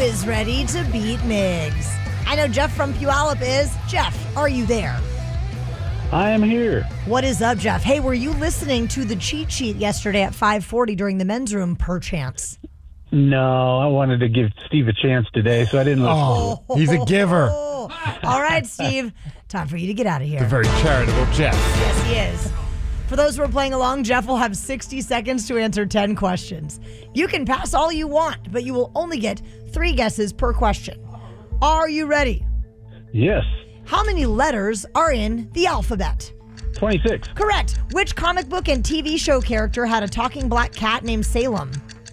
is ready to beat Migs. I know Jeff from Puyallup is. Jeff, are you there? I am here. What is up, Jeff? Hey, were you listening to the cheat sheet yesterday at 5:40 during the men's room, perchance? No, I wanted to give Steve a chance today, so I didn't listen. Oh, he's a giver. All right, Steve. Time for you to get out of here. The very charitable Jeff. Yes, he is. For those who are playing along, Jeff will have 60 seconds to answer 10 questions. You can pass all you want, but you will only get 3 guesses per question. Are you ready? Yes. How many letters are in the alphabet? 26. Correct. Which comic book and TV show character had a talking black cat named Salem?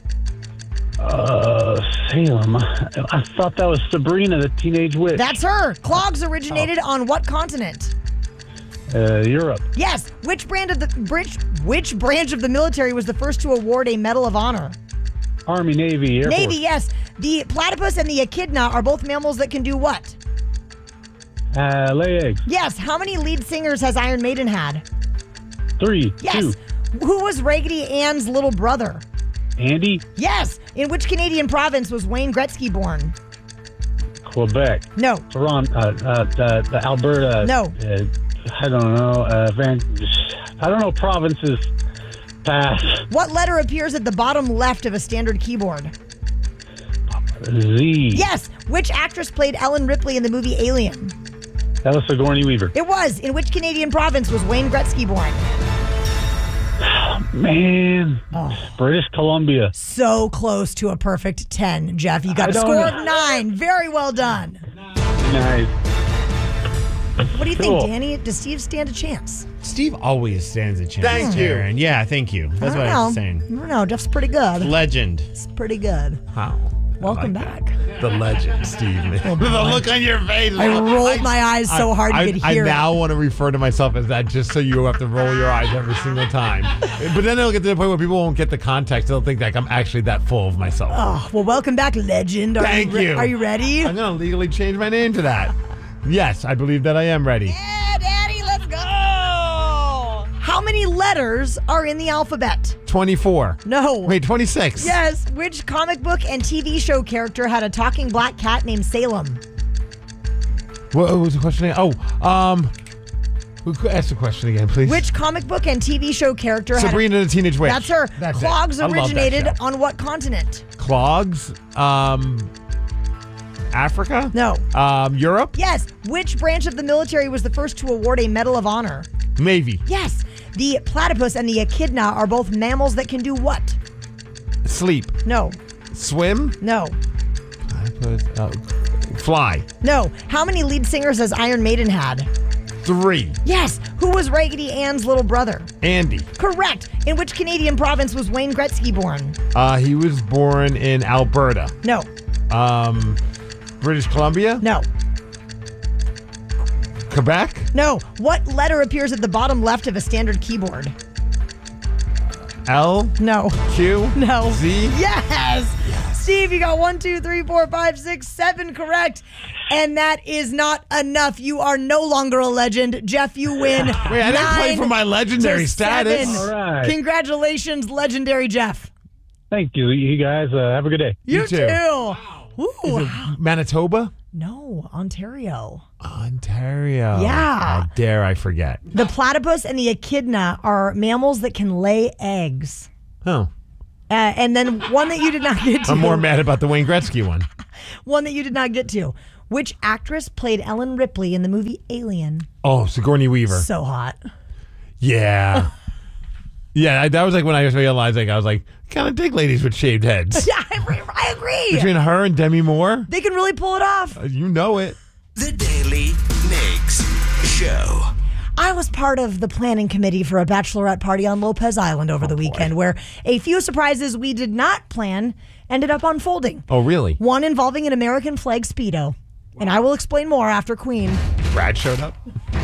Salem. I thought that was Sabrina, the Teenage Witch. That's her. Clogs originated on what continent? Europe. Yes. Which branch of the military was the first to award a Medal of Honor? Army, Navy, Air Navy, Force. yes. The platypus and the echidna are both mammals that can do what? Lay eggs. Yes. How many lead singers has Iron Maiden had? 3. Yes. 2. Who was Raggedy Ann's little brother? Andy. Yes. In which Canadian province was Wayne Gretzky born? Quebec. No. Toronto. The Alberta. No. I don't know. I don't know provinces. Pass. What letter appears at the bottom left of a standard keyboard? Z. Yes. Which actress played Ellen Ripley in the movie Alien? That was Sigourney Weaver. It was. In which Canadian province was Wayne Gretzky born? Man. British Columbia. So close to a perfect 10, Jeff. You got a I don't score know. of 9. Very well done. Nice. What do you Cool. think, Danny? Does Steve stand a chance? Steve always stands a chance. Thank you. Aaron. Yeah, thank you. That's what I was saying. I don't know. Jeff's pretty good. Legend. It's pretty good. Wow. Welcome back. The legend, Steve. The look on your face. I rolled my eyes so hard you could I hear now it. want to refer to myself as that just so you have to roll your eyes every single time. But then it'll get to the point where people won't get the context. They'll think like I'm actually that full of myself. Oh, well, welcome back, legend. Thank you. Are you ready? I'm going to legally change my name to that. Yes, I believe that I am ready. Yeah, Daddy, let's go. How many letters are in the alphabet? 24. No. Wait, 26. Yes. Which comic book and TV show character had a talking black cat named Salem? What was the question again? Ask the question again, please. Which comic book and TV show character Sabrina the Teenage Witch. That's her. That's Clogs it. I love that originated show. on what continent? Clogs. Africa? No. Europe? Yes. Which branch of the military was the first to award a Medal of Honor? Navy. Yes. The platypus and the echidna are both mammals that can do what? Sleep. No. Swim? No. Fly. No. How many lead singers has Iron Maiden had? 3. Yes. Who was Raggedy Ann's little brother? Andy. Correct. In which Canadian province was Wayne Gretzky born? He was born in Alberta. No. British Columbia? No. Quebec? No. What letter appears at the bottom left of a standard keyboard? L? No. Q? No. Z? Yes. Steve, you got 1, 2, 3, 4, 5, 6, 7 correct. And that is not enough. You are no longer a legend. Jeff, you win. Wait, I didn't play 9 for my legendary to status. 7. All right. Congratulations, legendary Jeff. Thank you. You guys have a good day. You too. too. Ooh. Manitoba? No, Ontario. Ontario. Yeah. How dare I forget? The platypus and the echidna are mammals that can lay eggs. Oh. And then one that you did not get to. I'm more mad about the Wayne Gretzky one. One that you did not get to. Which actress played Ellen Ripley in the movie Alien? Oh, Sigourney Weaver. So hot. Yeah. Yeah, that was like when I realized, I was like, kind of dig ladies with shaved heads. Yeah, I agree. Between her and Demi Moore, They can really pull it off. you know it. The Daily Migs Show. I was part of the planning committee for a bachelorette party on Lopez Island over the weekend where a few surprises we did not plan ended up unfolding. Oh, really? One involving an American flag Speedo. And I will explain more after Queen. Brad showed up?